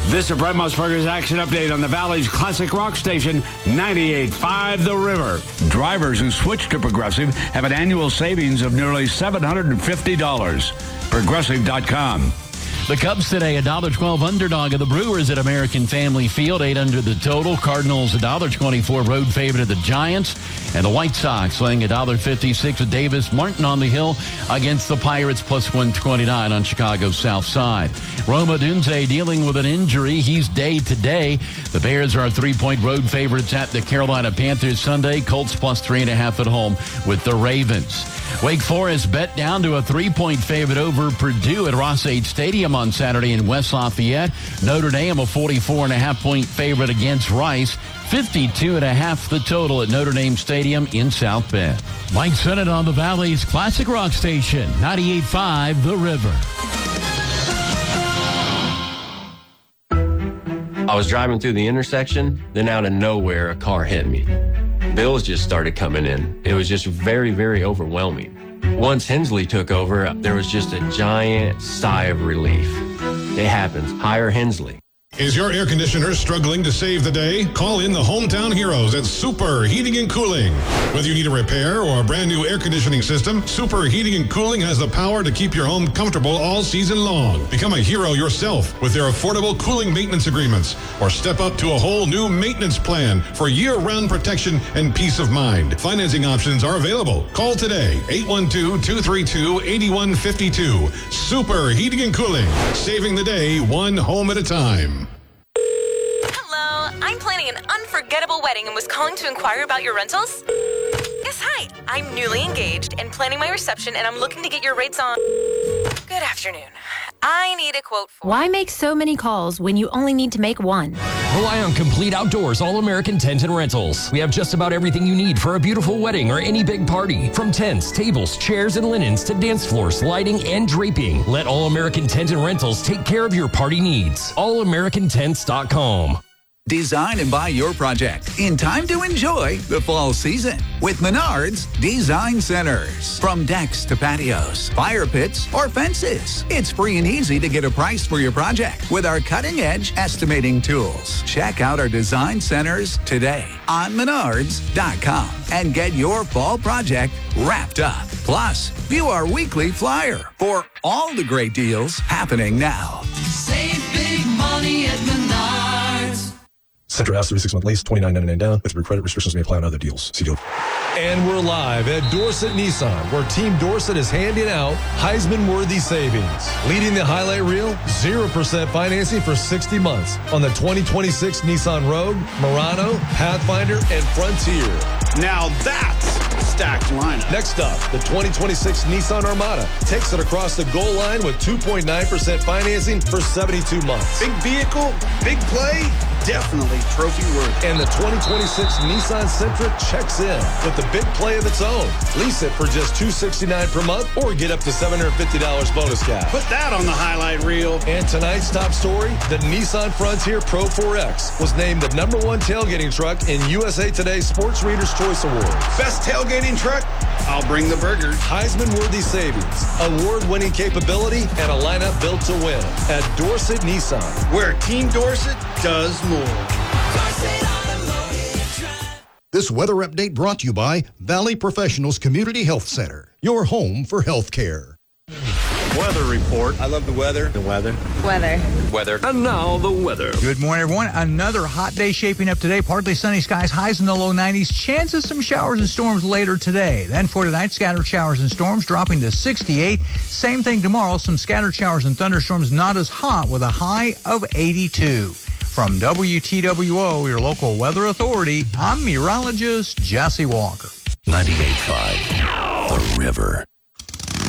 This is Brett Musburger's Action Update on the Valley's classic rock station, 98.5 The River. Drivers who switch to Progressive have an annual savings of nearly $750. Progressive.com. The Cubs today, $1.12 underdog of the Brewers at American Family Field, 8 under the total. Cardinals, $1.24 road favorite of the Giants. And the White Sox laying $1.56 with Davis Martin on the hill against the Pirates, plus 129 on Chicago's south side. Rome Odunze dealing with an injury. He's day-to-day. The Bears are 3-point road favorites at the Carolina Panthers Sunday. Colts plus 3.5 at home with the Ravens. Wake Forest bet down to a 3-point favorite over Purdue at Ross-Ade Stadium on Saturday in West Lafayette. Notre Dame a 44.5-point favorite against Rice. 52.5 the total at Notre Dame Stadium in South Bend. Mike Sennett on the Valley's classic rock station, 98.5 The River. I was driving through the intersection, then out of nowhere, a car hit me. Bills just started coming in. It was just very, very overwhelming. Once Hensley took over, there was just a giant sigh of relief. It happens. Hire Hensley. Is your air conditioner struggling to save the day? Call in the hometown heroes at Super Heating and Cooling. Whether you need a repair or a brand new air conditioning system, Super Heating and Cooling has the power to keep your home comfortable all season long. Become a hero yourself with their affordable cooling maintenance agreements, or step up to a whole new maintenance plan for year-round protection and peace of mind. Financing options are available. Call today, 812-232-8152. Super Heating and Cooling, saving the day one home at a time. I'm planning an unforgettable wedding and was calling to inquire about your rentals. Yes, hi. I'm newly engaged and planning my reception, and I'm looking to get your rates on... Good afternoon. I need a quote for... Why make so many calls when you only need to make one? Rely on Complete Outdoors All-American Tent and Rentals. We have just about everything you need for a beautiful wedding or any big party. From tents, tables, chairs, and linens to dance floors, lighting, and draping. Let All-American Tent and Rentals take care of your party needs. AllAmericanTents.com. Design and buy your project in time to enjoy the fall season with Menards Design Centers. From decks to patios, fire pits, or fences, it's free and easy to get a price for your project with our cutting-edge estimating tools. Check out our design centers today on Menards.com and get your fall project wrapped up. Plus, view our weekly flyer for all the great deals happening now. Save big money at Menards. Centra House 36-month lease, $29.99 down. With credit restrictions may apply on other deals. See deal. And we're live at Dorset Nissan, where Team Dorset is handing out Heisman-worthy savings. Leading the highlight reel, 0% financing for 60 months on the 2026 Nissan Rogue, Murano, Pathfinder, and Frontier. Now that's stacked lineup. Next up, the 2026 Nissan Armada takes it across the goal line with 2.9% financing for 72 months. Big vehicle, big play, definitely trophy worthy. And the 2026 Nissan Sentra checks in with the big play of its own. Lease it for just $269 per month or get up to $750 bonus cash. Put that on the highlight reel. And tonight's top story, the Nissan Frontier Pro 4X was named the #1 tailgating truck in USA Today Sports Readers' Choice Awards. Best tailgating truck? I'll bring the burgers. Heisman-worthy savings, award-winning capability, and a lineup built to win at Dorset Nissan, where Team Dorset does more. This weather update brought to you by Valley Professionals Community Health Center, your home for health care. Weather report. I love the weather. The weather. Weather. Weather. And now the weather. Good morning, everyone. Another hot day shaping up today. Partly sunny skies, highs in the low 90s. Chances some showers and storms later today. Then for tonight, scattered showers and storms dropping to 68. Same thing tomorrow. Some scattered showers and thunderstorms, not as hot, with a high of 82. From WTWO, your local weather authority, I'm meteorologist Jesse Walker. 98.5 The River.